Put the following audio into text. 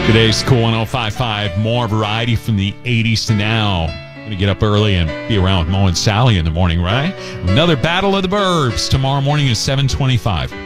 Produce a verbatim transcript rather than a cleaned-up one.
Today's Cool one oh five point five. More variety from the eighties to now. Going to get up early and be around with Mo and Sally in the morning, right? Another Battle of the Burbs tomorrow morning at seven twenty-five.